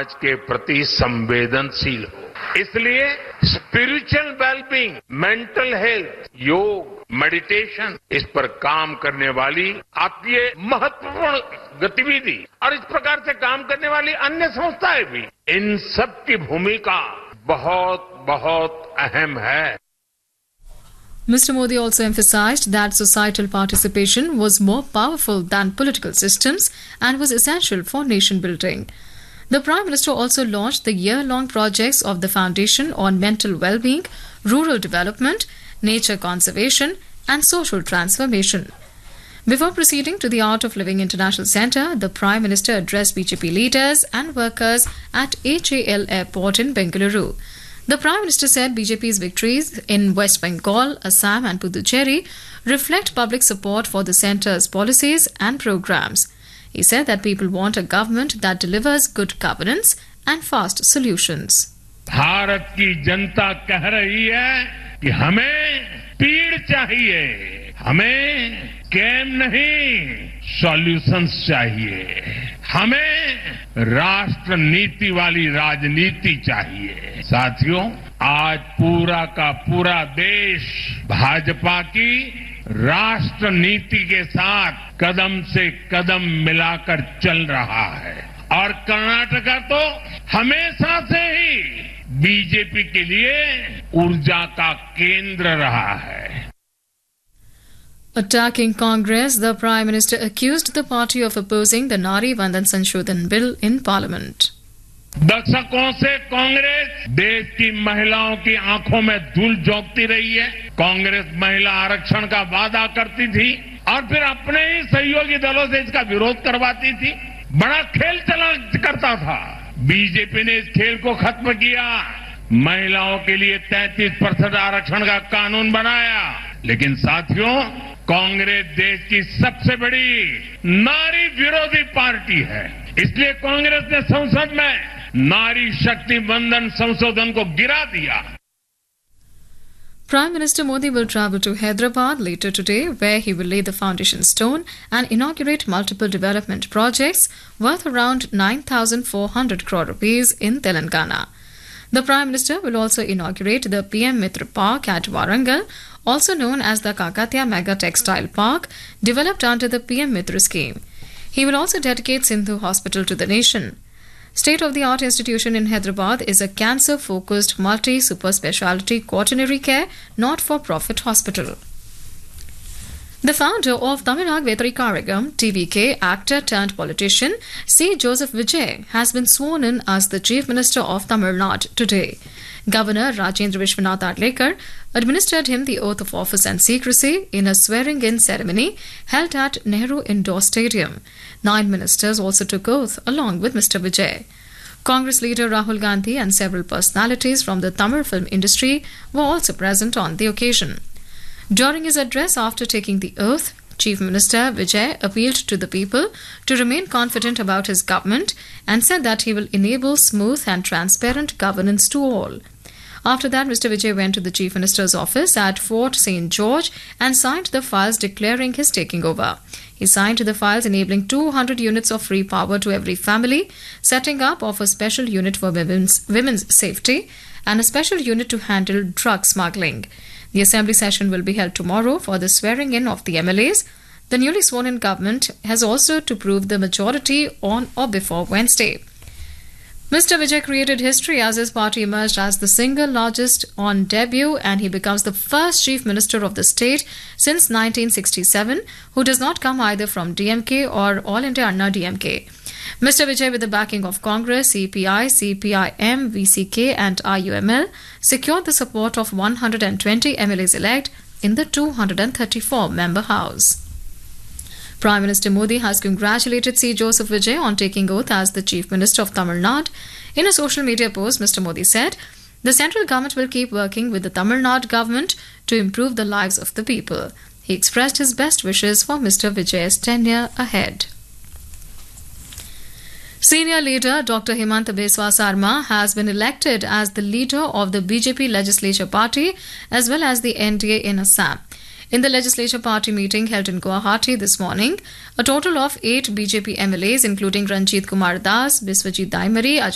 समाज के प्रति संवेदनशील हो। इसलिए स्पिरिचुअल वेलबींग, मेंटल हेल्थ, योग, मेडिटेशन, इस पर काम करने वाली आपकी ये महत्वपूर्ण गतिविधि और इस प्रकार से काम करने वाली अन्य संस्थाएं भी, इन सब की भूमिका बहुत बहुत अहम है। Mr. Modi also emphasized that societal participation was more powerful than political systems and was essential for nation building. The Prime Minister also launched the year-long projects of the Foundation on Mental Well-being, Rural Development, Nature Conservation and Social Transformation. Before proceeding to the Art of Living International Centre, the Prime Minister addressed BJP leaders and workers at HAL Airport in Bengaluru. The Prime Minister said BJP's victories in West Bengal, Assam and Puducherry reflect public support for the centre's policies and programs. He said that people want a government that delivers good governance and fast solutions. Bharat की जनता कह रही है कि हमें speed चाहिए, हमें game नहीं, solutions चाहिए, हमें राष्ट्र नीति वाली राजनीति चाहिए। साथियों, आज पूरा का पूरा देश भाजपा की राष्ट्र नीति के साथ कदम से कदम मिलाकर चल रहा है और कर्नाटका तो हमेशा से ही बीजेपी के लिए ऊर्जा का केंद्र रहा है। Attacking Congress, the Prime Minister accused the party of opposing the Nari Vandan Sanshothan Bill in Parliament. दशकों से कांग्रेस देश की महिलाओं की आंखों में धूल झोंकती रही है। कांग्रेस महिला आरक्षण का वादा करती थी और फिर अपने ही सहयोगी दलों से इसका विरोध करवाती थी। बड़ा खेल चला करता था। बीजेपी ने इस खेल को खत्म किया, महिलाओं के लिए 33% आरक्षण का कानून बनाया। लेकिन साथियों, कांग्रेस देश की सबसे बड़ी नारी विरोधी पार्टी है। इसलिए कांग्रेस ने संसद में नारी शक्ति वंदन संशोधन को गिरा दिया। Prime Minister Modi will travel to Hyderabad later today, where he will lay the foundation stone and inaugurate multiple development projects worth around 9,400 crore rupees in Telangana. The Prime Minister will also inaugurate the PM Mitra Park at Warangal, also known as the Kakatiya Mega Textile Park, developed under the PM Mitra scheme. He will also dedicate Sindhu Hospital to the nation. State-of-the-art institution in Hyderabad is a cancer-focused multi-super speciality quaternary care, not-for-profit hospital. The founder of Tamil Nadu Vetri Karagam, TVK, actor turned politician C. Joseph Vijay has been sworn in as the Chief Minister of Tamil Nadu today. Governor Rajendra Vishwanath Adlekar administered him the oath of office and secrecy in a swearing-in ceremony held at Nehru Indoor Stadium. 9 ministers also took oath along with Mr. Vijay. Congress leader Rahul Gandhi and several personalities from the Tamil film industry were also present on the occasion. During his address after taking the oath, Chief Minister Vijay appealed to the people to remain confident about his government and said that he will enable smooth and transparent governance to all. After that, Mr. Vijay went to the Chief Minister's office at Fort St. George and signed the files declaring his taking over. He signed the files enabling 200 units of free power to every family, setting up of a special unit for women's safety and a special unit to handle drug smuggling. The assembly session will be held tomorrow for the swearing-in of the MLAs. The newly sworn-in government has also to prove the majority on or before Wednesday. Mr. Vijay created history as his party emerged as the single largest on debut, and he becomes the first chief minister of the state since 1967 who does not come either from DMK or All India Anna DMK. Mr. Vijay, with the backing of Congress, CPI, CPIM, VCK and IUML, secured the support of 120 MLAs elect in the 234-member House. Prime Minister Modi has congratulated C. Joseph Vijay on taking oath as the Chief Minister of Tamil Nadu. In a social media post, Mr. Modi said, "The central government will keep working with the Tamil Nadu government to improve the lives of the people." He expressed his best wishes for Mr. Vijay's tenure ahead. Senior leader Dr. Himanta Biswa Sarma has been elected as the leader of the BJP Legislature Party as well as the NDA in Assam. In the Legislature Party meeting held in Guwahati this morning, a total of 8 BJP MLAs including Ranjit Kumar Das, Biswajit Daimari,